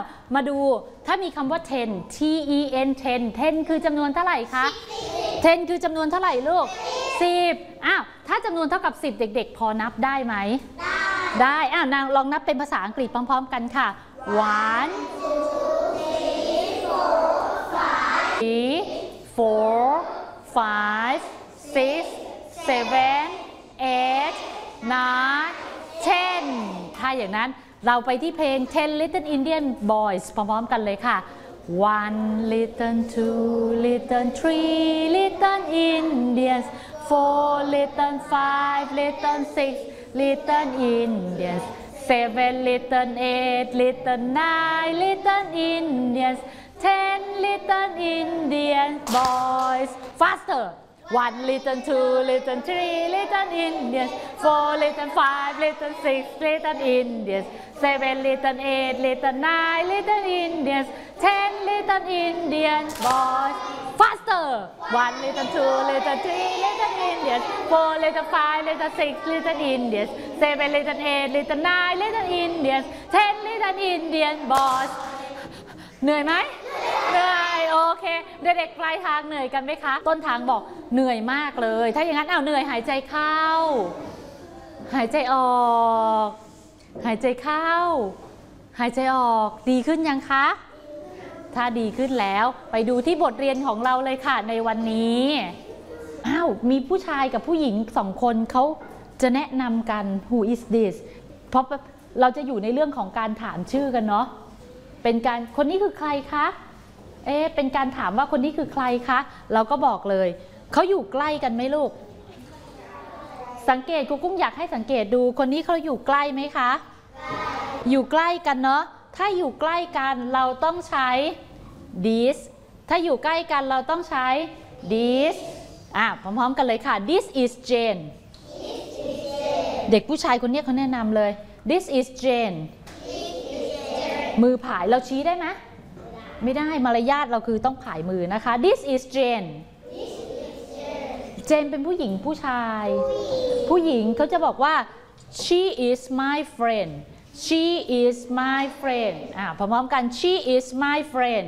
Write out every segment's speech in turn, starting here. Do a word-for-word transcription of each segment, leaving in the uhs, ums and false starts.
าวมาดูถ้ามีคำว่า ten t e n ten ten คือจำนวนเท่าไหร่คะtenคือจำนวนเท่าไหร่ลูกสิบอ้าวถ้าจำนวนเท่ากับสิบเด็กๆพอนับได้ไหมได้ได้อ้าวนางลองนับเป็นภาษาอังกฤษพร้อมๆกันค่ะ one three four five six seven eight nine ten ถ้าอย่างนั้นเราไปที่เพลง ten little Indian boys พร้อมๆกันเลยค่ะ one little two little three little Indians four little five little six little Indians seven little eight little nine little Indians ten little Indian boys faster one little two little three little Indians four little five little six little Indians seven little eight little nine little Indians ten little Indian boys faster one little two little three little Indians four little five little six little Indians seven little eight little nine little Indians ten little Indian boys เหนื่อยไหมเหนื่อยโอเคเด็กๆปลายทางเหนื่อยกันไหมคะต้นทางบอกเหนื่อยมากเลยถ้าอย่างนั้นเอาเหนื่อยหายใจเข้าหายใจออกหายใจเข้าหายใจออกดีขึ้นยังคะถ้าดีขึ้นแล้วไปดูที่บทเรียนของเราเลยค่ะในวันนี้อ้าวมีผู้ชายกับผู้หญิงสองคนเขาจะแนะนำกัน who is this เพราะเราจะอยู่ในเรื่องของการถามชื่อกันเนาะเป็นการคนนี้คือใครคะเอ๊ะเป็นการถามว่าคนนี้คือใครคะเราก็บอกเลยเขาอยู่ใกล้กันไหมลูกสังเกตครูกุ้งอยากให้สังเกตดูคนนี้เขาอยู่ใกล้ไหมคะอยู่ใกล้กันเนาะถ้าอยู่ใกล้กันเราต้องใช้ this ถ้าอยู่ใกล้กันเราต้องใช้ this อ่ะพร้อมๆกันเลยค่ะ this is Jane เด็กผู้ชายคนนี้เขาแนะนำเลย this is Jane มือผายเราชี้ได้ไหมไม่ได้มารยาทเราคือต้องผายมือนะคะ this is Jane Jane เป็นผู้หญิงผู้ชายผู้หญิงเขาจะบอกว่า she is my friend she is my friend อ่าพร้อมๆกัน she is my friend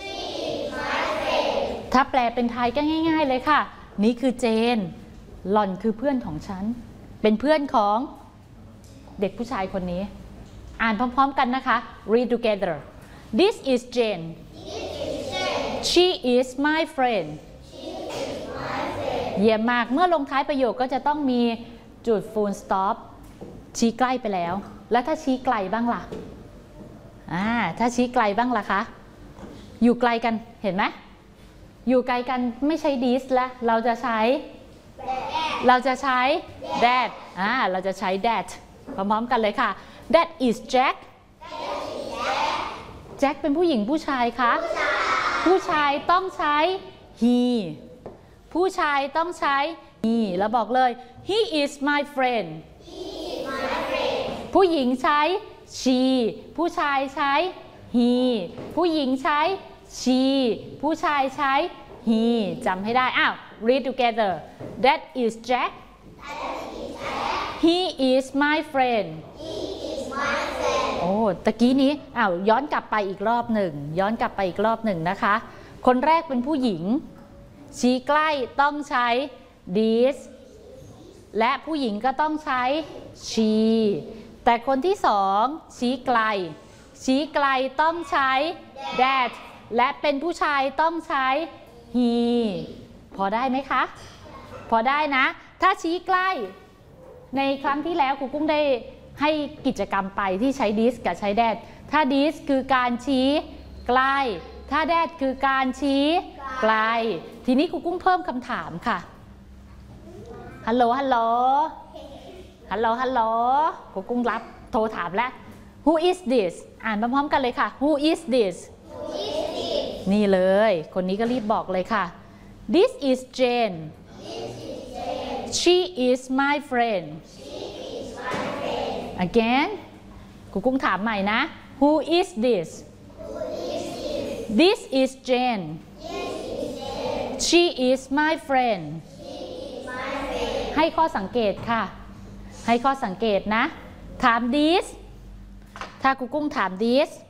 ถ้าแปลเป็นไทยก็ง่ายๆเลยค่ะนี่คือเจนหล่อนคือเพื่อนของฉันเป็นเพื่อนของเด็กผู้ชายคนนี้อ่านพร้อมๆกันนะคะ read together this is Jane she is my friend เยี่ยมมากเมื่อลงท้ายประโยคก็จะต้องมีจุด full stop ชี้ใกล้ไปแล้วแล้วถ้าชี้ไกลบ้างล่ะอ่าถ้าชี้ไกลบ้างล่ะคะอยู่ไกลกันเห็นไหมอยู่ไกลกันไม่ใช้ this แล้วเราจะใช้เราจะใช้ that อ่าเราจะใช้ that พร้อมๆกันเลยค่ะ that is Jack Jack เป็นผู้หญิงผู้ชายคะผู้ชายต้องใช้ he ผู้ชายต้องใช้ he แล้วบอกเลย he is my friend ผู้หญิงใช้ she ผู้ชายใช้ he ผู้หญิงใช้ she ผู้ชายใช้ he จำให้ได้อ้าว read together that is Jack he is my friend โอ้ตะกี้นี้อ้าวย้อนกลับไปอีกรอบหนึ่งย้อนกลับไปอีกรอบหนึ่งนะคะคนแรกเป็นผู้หญิงชี้ใกล้ต้องใช้ this และผู้หญิงก็ต้องใช้ she แต่คนที่สองชี้ไกลชี้ไกลต้องใช้ that และเป็นผู้ชายต้องใช้ he พอได้ไหมคะพอได้นะถ้าชี้ใกล้ในครั้งที่แล้วครูกุ้งได้ให้กิจกรรมไปที่ใช้ this กับใช้ that ถ้า this คือการชี้ใกล้ถ้า that คือการชี้ไกลทีนี้ครูกุ้งเพิ่มคำถามค่ะฮัลโหลฮัลโหลฮัลโหลฮัลโหลครูกุ้งรับโทรถามแล้ว who is this อ่านพร้อมๆกันเลยค่ะ who is this นี่เลยคนนี้ก็รีบบอกเลยค่ะ this is Jane she is my friend again ครูกุ้งถามใหม่นะ who is this this is Jane she is my friend ให้ข้อสังเกตค่ะให้ข้อสังเกตนะถาม this ถ้าครูกุ้งถาม this